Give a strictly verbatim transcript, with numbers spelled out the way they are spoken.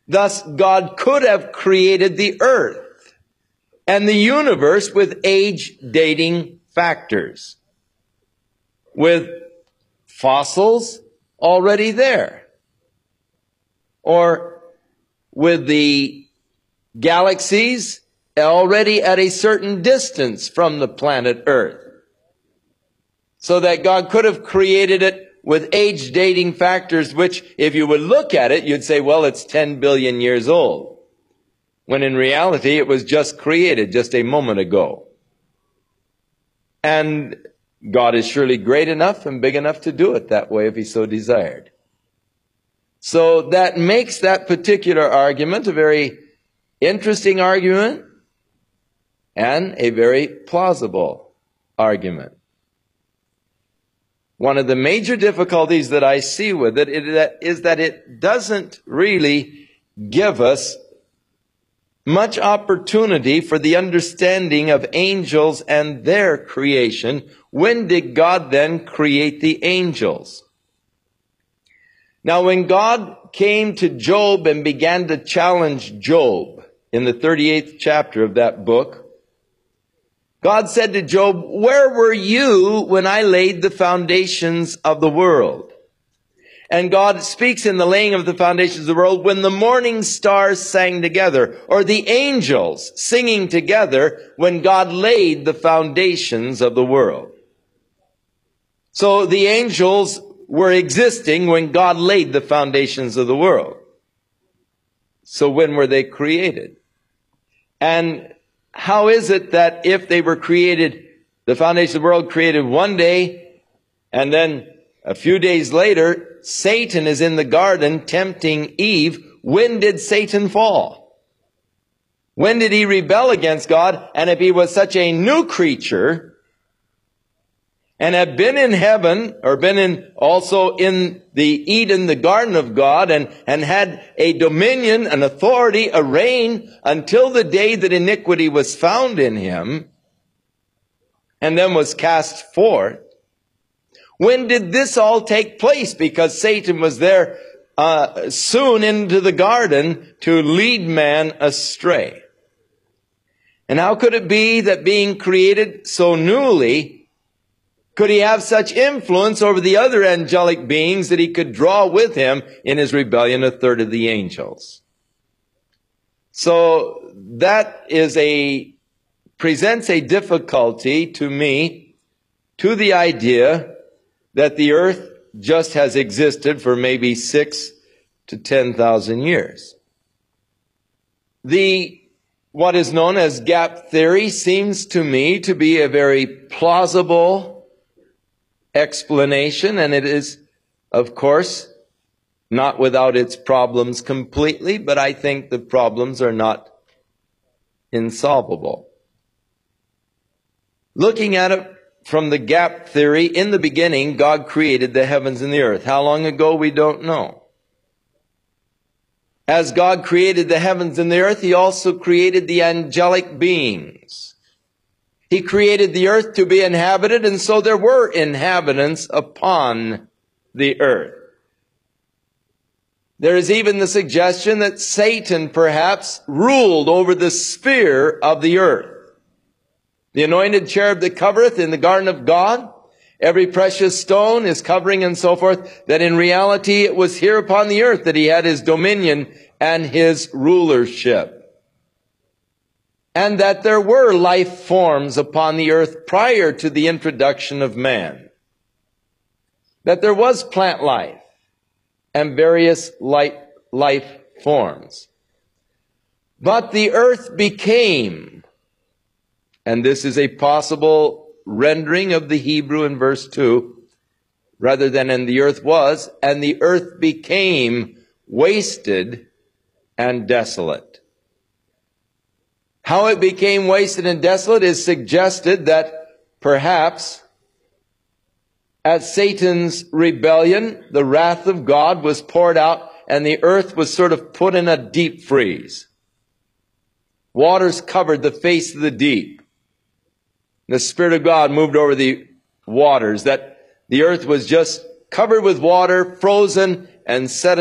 Thus, God could have created the earth and the universe with age-dating factors, with fossils already there, or with the galaxies already at a certain distance from the planet Earth, so that God could have created it with age-dating factors, which, if you would look at it, you'd say, well, it's ten billion years old, when in reality it was just created just a moment ago. And God is surely great enough and big enough to do it that way if he so desired. So that makes that particular argument a very interesting argument and a very plausible argument. One of the major difficulties that I see with it is that it doesn't really give us much opportunity for the understanding of angels and their creation. When did God then create the angels? Now, when God came to Job and began to challenge Job in the thirty-eighth chapter of that book, God said to Job, where were you when I laid the foundations of the world? And God speaks in the laying of the foundations of the world when the morning stars sang together, or the angels singing together when God laid the foundations of the world. So the angels were existing when God laid the foundations of the world. So when were they created? And how is it that if they were created, the foundation of the world created one day, and then a few days later, Satan is in the garden tempting Eve? When did Satan fall? When did he rebel against God? And if he was such a new creature, and had been in heaven, or been in also in the Eden, the garden of God, and, and had a dominion, an authority, a reign, until the day that iniquity was found in him, and then was cast forth, when did this all take place? Because Satan was there uh, soon into the garden to lead man astray. And how could it be that being created so newly, could he have such influence over the other angelic beings that he could draw with him in his rebellion a third of the angels? So that is a, presents a difficulty to me, to the idea that the earth just has existed for maybe six to ten thousand years. The, what is known as gap theory seems to me to be a very plausible explanation, and it is, of course, not without its problems completely, but I think the problems are not insolvable. Looking at it from the gap theory, in the beginning, God created the heavens and the earth. How long ago, we don't know. As God created the heavens and the earth, he also created the angelic beings. He created the earth to be inhabited, and so there were inhabitants upon the earth. There is even the suggestion that Satan perhaps ruled over the sphere of the earth. The anointed cherub that covereth in the garden of God, every precious stone, his covering and so forth, that in reality it was here upon the earth that he had his dominion and his rulership. And that there were life forms upon the earth prior to the introduction of man. That there was plant life and various life, life forms. But the earth became, and this is a possible rendering of the Hebrew in verse two, rather than and the earth was, and the earth became wasted and desolate. How it became wasted and desolate is suggested that perhaps at Satan's rebellion, the wrath of God was poured out and the earth was sort of put in a deep freeze. Waters covered the face of the deep. The Spirit of God moved over the waters, that the earth was just covered with water, frozen, and set